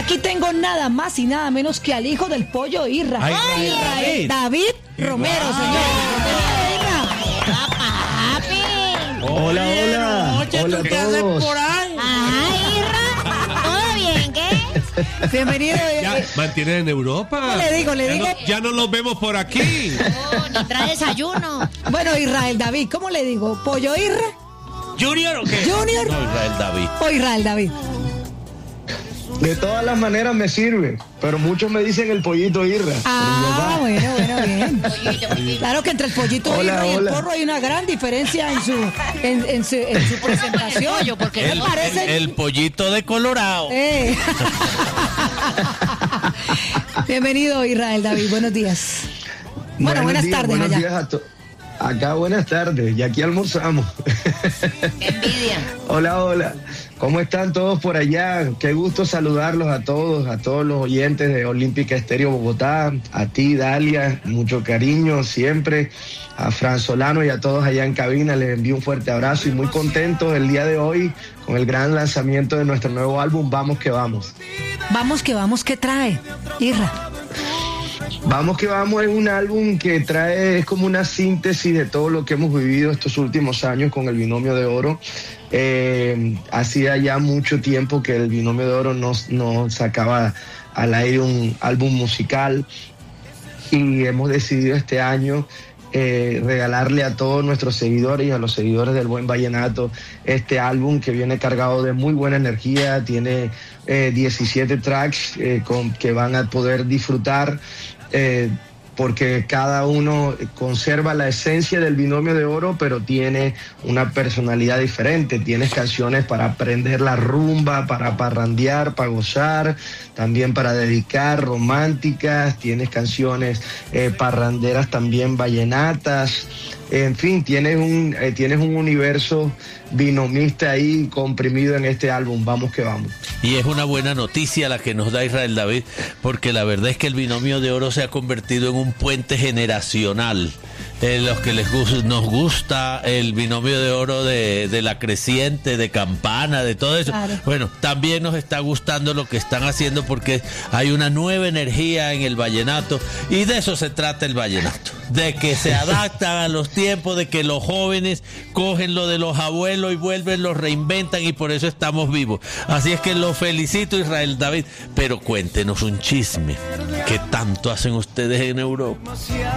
Aquí tengo nada más y nada menos que al hijo del pollo Irra. Israel David Romero, señor. Hola, hola. Hola a ¿Qué haces todos. por ahí? Ay, Irra, ¿todo bien? ¿Qué? Bienvenido. Ya, mantienen en Europa. Le digo. Ya no los vemos por aquí. Ni trae desayuno. Bueno, Israel David, ¿cómo le digo? ¿Pollo Irra? ¿Junior o qué? ¿Junior? No, Israel David. ¿O Israel David? De todas las maneras me sirve, pero muchos me dicen el pollito Irra. Ah, bueno, bien. Claro que entre el pollito Hola, Irra y el hola. porro hay una gran diferencia en su presentación. pollo, porque me parece... El pollito de Colorado. Bienvenido, Israel David. Buenos días. Bueno, buenas tardes buenos allá. días acá buenas tardes, y aquí almorzamos. Qué envidia. Hola. ¿Cómo están todos por allá? Qué gusto saludarlos a todos los oyentes de Olímpica Estéreo Bogotá, a ti, Dalia, mucho cariño siempre, a Fran Solano y a todos allá en cabina, les envío un fuerte abrazo y muy contento el día de hoy con el gran lanzamiento de nuestro nuevo álbum, Vamos que Vamos. Vamos que vamos, ¿qué trae, Irra? Vamos que Vamos es un álbum que trae, es como una síntesis de todo lo que hemos vivido estos últimos años con el Binomio de Oro. Hacía ya mucho tiempo que el Binomio de Oro no sacaba al aire un álbum musical y hemos decidido este año regalarle a todos nuestros seguidores y a los seguidores del Buen Vallenato este álbum que viene cargado de muy buena energía, tiene 17 tracks que van a poder disfrutar porque cada uno conserva la esencia del Binomio de Oro, pero tiene una personalidad diferente. Tienes canciones para aprender la rumba, para parrandear, para gozar, también para dedicar, románticas, tienes canciones parranderas también vallenatas. En fin, tienes un universo binomista ahí comprimido en este álbum, Vamos que Vamos. Y es una buena noticia la que nos da Israel David, porque la verdad es que el Binomio de Oro se ha convertido en un puente generacional. Los que nos gusta el Binomio de Oro de La Creciente, de Campana, de todo eso. Claro. Bueno, también nos está gustando lo que están haciendo porque hay una nueva energía en el vallenato y de eso se trata el vallenato. De que se adaptan a los tiempos, de que los jóvenes cogen lo de los abuelos y vuelven, los reinventan y por eso estamos vivos. Así es que los felicito, Israel David, pero cuéntenos un chisme. ¿Qué tanto hacen ustedes en Europa?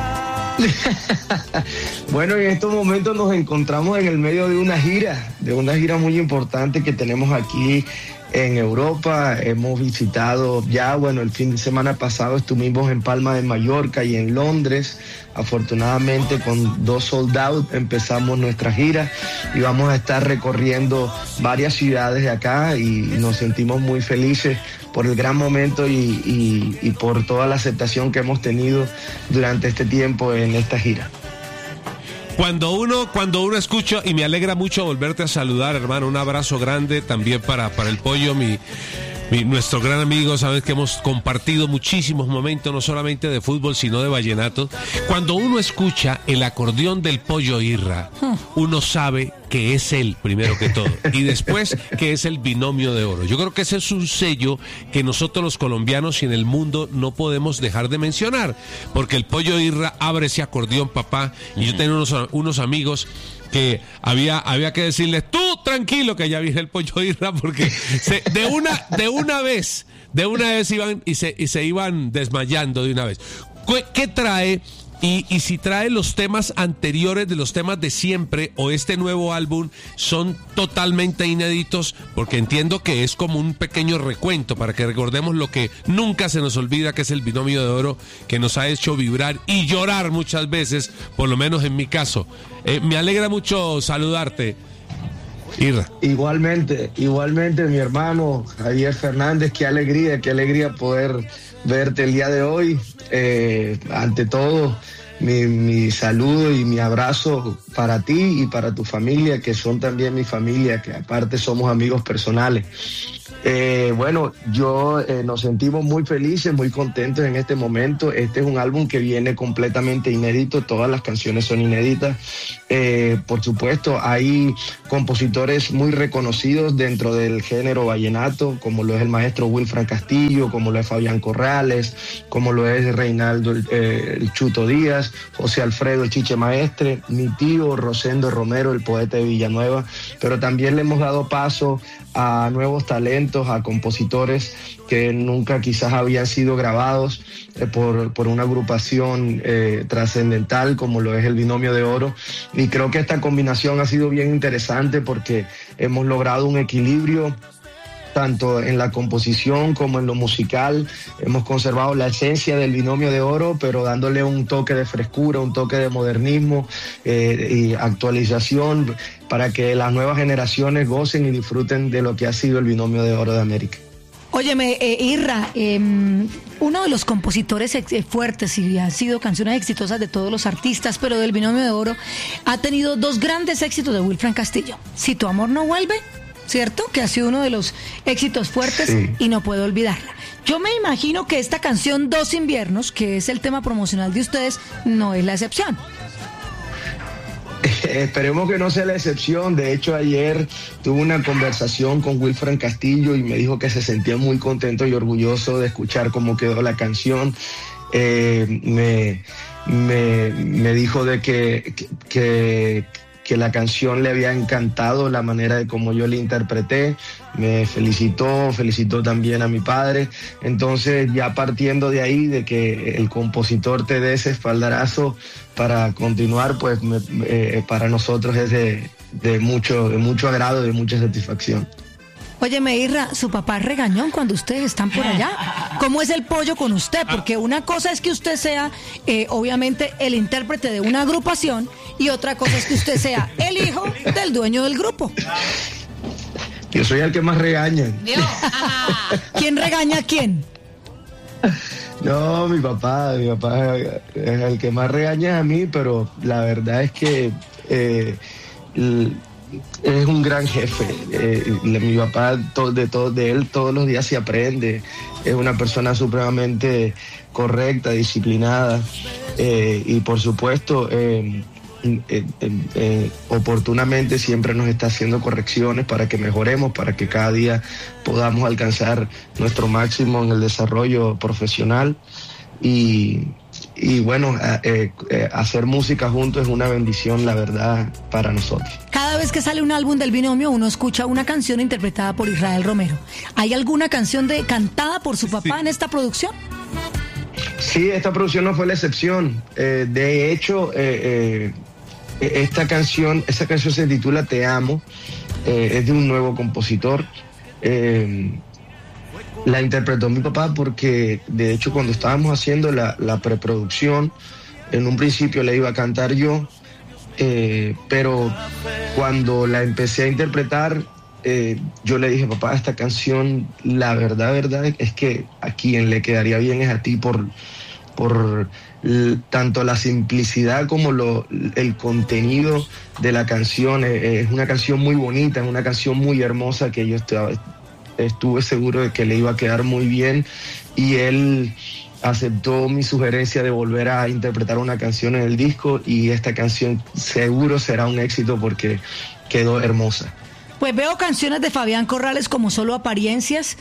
Bueno, en estos momentos nos encontramos en el medio de una gira muy importante que tenemos aquí en Europa. Hemos visitado ya, el fin de semana pasado estuvimos en Palma de Mallorca y en Londres. Afortunadamente con 2 sold out empezamos nuestra gira y vamos a estar recorriendo varias ciudades de acá y nos sentimos muy felices por el gran momento y por toda la aceptación que hemos tenido durante este tiempo en esta gira. Cuando uno escucha, y me alegra mucho volverte a saludar, hermano, un abrazo grande también para el pollo, nuestro gran amigo, sabes que hemos compartido muchísimos momentos, no solamente de fútbol, sino de vallenato. Cuando uno escucha el acordeón del pollo Irra, uno sabe que es él, primero que todo, y después que es el Binomio de Oro. Yo creo que ese es un sello que nosotros los colombianos y en el mundo no podemos dejar de mencionar, porque el pollo Irra abre ese acordeón, papá, y yo tengo unos amigos que había que decirles, tú tranquilo que ya viene el pollo Irra, porque de una vez iban y se iban desmayando de una vez. ¿Qué trae? Y si trae los temas anteriores de los temas de siempre o este nuevo álbum son totalmente inéditos, porque entiendo que es como un pequeño recuento para que recordemos lo que nunca se nos olvida, que es el Binomio de Oro, que nos ha hecho vibrar y llorar muchas veces, por lo menos en mi caso. Me alegra mucho saludarte, Irra. Igualmente, mi hermano Javier Fernández, qué alegría poder verte el día de hoy. Ante todo, mi saludo y mi abrazo para ti y para tu familia, que son también mi familia, que aparte somos amigos personales. Bueno, nos sentimos muy felices, muy contentos en este momento. Este es un álbum que viene completamente inédito, todas las canciones son inéditas. Por supuesto, hay compositores muy reconocidos dentro del género vallenato, como lo es el maestro Wilfran Castillo, como lo es Fabián Corrales, como lo es Reinaldo el Chuto Díaz, José Alfredo el Chiche Maestre, mi tío Rosendo Romero, el poeta de Villanueva, pero también le hemos dado paso a nuevos talentos, a compositores que nunca quizás habían sido grabados por una agrupación trascendental como lo es el Binomio de Oro, y creo que esta combinación ha sido bien interesante porque hemos logrado un equilibrio tanto en la composición como en lo musical. Hemos conservado la esencia del Binomio de Oro, pero dándole un toque de frescura, un toque de modernismo y actualización para que las nuevas generaciones gocen y disfruten de lo que ha sido el Binomio de Oro de América. Óyeme, Irra, uno de los compositores fuertes y han sido canciones exitosas de todos los artistas, pero del Binomio de Oro, ha tenido dos grandes éxitos de Wilfran Castillo. Si tu amor no vuelve, ¿cierto? Que ha sido uno de los éxitos fuertes, sí, y no puedo olvidarla. Yo me imagino que esta canción Dos Inviernos, que es el tema promocional de ustedes, no es la excepción. Esperemos que no sea la excepción. De hecho, ayer tuve una conversación con Wilfran Castillo y me dijo que se sentía muy contento y orgulloso de escuchar cómo quedó la canción. Me dijo de que la canción le había encantado la manera de cómo yo la interpreté. Me felicitó también a mi padre. Entonces, ya partiendo de ahí, de que el compositor te dé ese espaldarazo para continuar, pues para nosotros es de mucho agrado, de mucha satisfacción. Óyeme, Irra, ¿su papá es regañón cuando ustedes están por allá? ¿Cómo es el pollo con usted? Porque una cosa es que usted sea, obviamente, el intérprete de una agrupación, y otra cosa es que usted sea el hijo del dueño del grupo. Yo soy el que más regaña. ¿Quién regaña a quién? No, mi papá es el que más regaña a mí, pero la verdad es que es un gran jefe. Mi papá, de él todos los días se aprende. Es una persona supremamente correcta, disciplinada, y por supuesto oportunamente siempre nos está haciendo correcciones para que mejoremos, para que cada día podamos alcanzar nuestro máximo en el desarrollo profesional. Y bueno, hacer música juntos es una bendición, la verdad, para nosotros. Cada vez que sale un álbum del Binomio, uno escucha una canción interpretada por Israel Romero. ¿Hay alguna canción cantada por su papá en esta producción? Sí, esta producción no fue la excepción. De hecho, esa canción se titula Te Amo. Es de un nuevo compositor. La interpretó mi papá porque, de hecho, cuando estábamos haciendo la preproducción, en un principio la iba a cantar yo, pero cuando la empecé a interpretar, yo le dije, papá, esta canción, la verdad es que a quien le quedaría bien es a ti por tanto la simplicidad como el contenido de la canción. Es una canción muy bonita, es una canción muy hermosa que yo estuve seguro de que le iba a quedar muy bien, y él aceptó mi sugerencia de volver a interpretar una canción en el disco, y esta canción seguro será un éxito porque quedó hermosa. Pues veo canciones de Fabián Corrales como Solo Apariencias,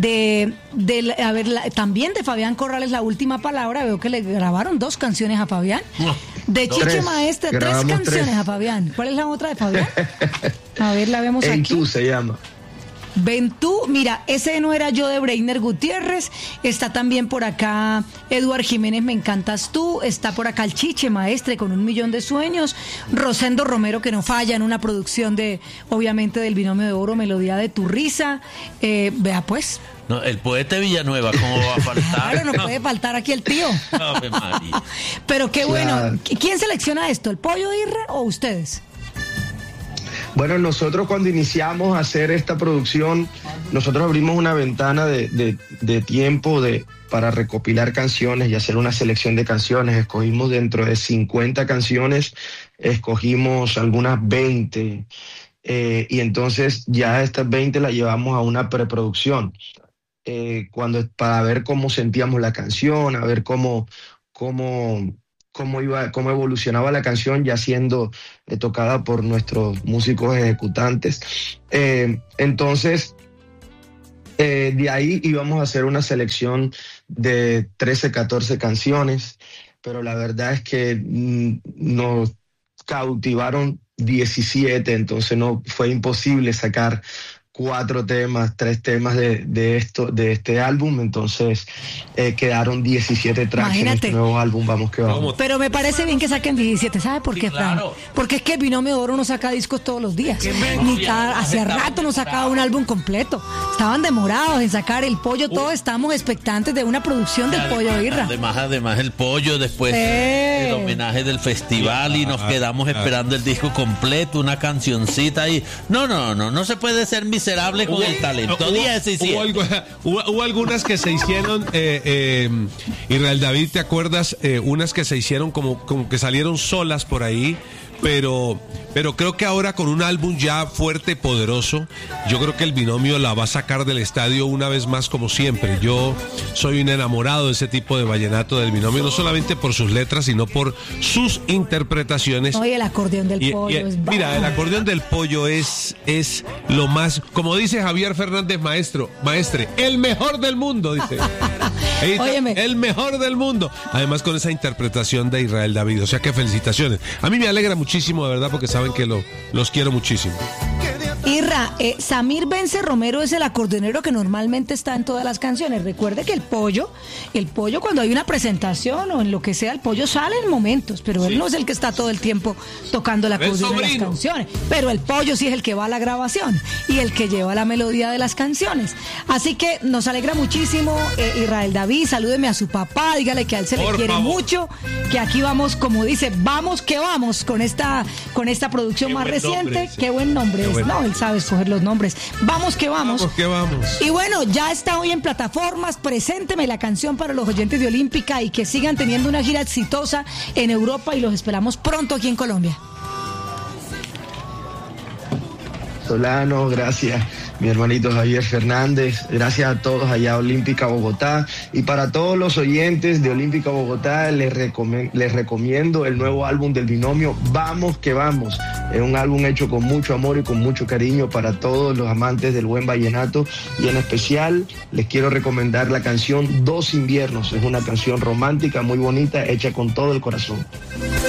también de Fabián Corrales La Última Palabra. Veo que le grabaron 2 canciones a Fabián. De Chiche Maestre, 3 canciones a Fabián. ¿Cuál es la otra de Fabián? A ver, la vemos aquí. En Tú se llama. Ven tú, mira, ese no era yo de Breiner Gutiérrez. Está también por acá Eduard Jiménez, Me Encantas Tú. Está por acá el Chiche Maestre con Un Millón de Sueños. Rosendo Romero, que no falla en una producción obviamente del Binomio de Oro, Melodía de tu Risa. Vea pues. No, el poeta de Villanueva, ¿cómo va a faltar? Claro, no puede faltar aquí el tío. Ave María. Pero qué bueno. ¿Quién selecciona esto? ¿El Pollo Irra o ustedes? Bueno, nosotros cuando iniciamos a hacer esta producción, nosotros abrimos una ventana de tiempo para recopilar canciones y hacer una selección de canciones. Escogimos dentro de 50 canciones, escogimos algunas 20 y entonces ya estas 20 las llevamos a una preproducción, para ver cómo sentíamos la canción, a ver cómo evolucionaba la canción, ya siendo tocada por nuestros músicos ejecutantes. Entonces, de ahí íbamos a hacer una selección de 13, 14 canciones, pero la verdad es que nos cautivaron 17, entonces no fue imposible sacar 3 temas de este álbum, entonces quedaron 17 tracks. Imagínate. En este nuevo álbum, Vamos que Vamos. Pero me parece bien que saquen 17, ¿sabe por qué, sí, claro, Fran? Porque es que el Binomio de Oro no saca discos todos los días, hace rato no sacaba un álbum completo, estaban demorados en sacar el Pollo, todos estamos expectantes de una producción del Pollo, Irra. Además el Pollo, después el homenaje del festival, y nos quedamos esperando el disco completo, una cancioncita ahí. No se puede ser miserable con el talento. Hubo algunas que se hicieron, Israel David, ¿te acuerdas? Unas que se hicieron como que salieron solas por ahí, pero creo que ahora con un álbum ya fuerte, poderoso, yo creo que el Binomio la va a sacar del estadio una vez más, como siempre. Yo soy un enamorado de ese tipo de vallenato del Binomio, no solamente por sus letras, sino por sus interpretaciones. Oye, el acordeón del Pollo mira, el acordeón del Pollo es lo más, como dice Javier Fernández, maestre, el mejor del mundo, dice. Óyeme. El mejor del mundo. Además, con esa interpretación de Israel David, o sea que felicitaciones. A mí me alegra muchísimo, de verdad, porque saben que los quiero muchísimo. Irra, Samir Vence Romero es el acordeonero que normalmente está en todas las canciones. Recuerde que el pollo cuando hay una presentación o en lo que sea, el Pollo sale en momentos, pero él no es el que está todo el tiempo tocando el acordeón en las canciones. Pero el Pollo sí es el que va a la grabación y el que lleva la melodía de las canciones. Así que nos alegra muchísimo, Israel David, salúdeme a su papá, dígale que a él se le quiere mucho, que aquí vamos, como dice, vamos que vamos con esta producción más reciente. Qué buen nombre es, ¿no? Él sabe escoger los nombres. Vamos que vamos. Vamos que vamos. Y bueno, ya está hoy en plataformas. Presénteme la canción para los oyentes de Olímpica y que sigan teniendo una gira exitosa en Europa, y los esperamos pronto aquí en Colombia. Solano, gracias. Mi hermanito Javier Fernández, gracias a todos allá Olímpica Bogotá, y para todos los oyentes de Olímpica Bogotá les recomiendo el nuevo álbum del Binomio, Vamos que Vamos. Es un álbum hecho con mucho amor y con mucho cariño para todos los amantes del buen vallenato, y en especial les quiero recomendar la canción Dos Inviernos. Es una canción romántica muy bonita, hecha con todo el corazón.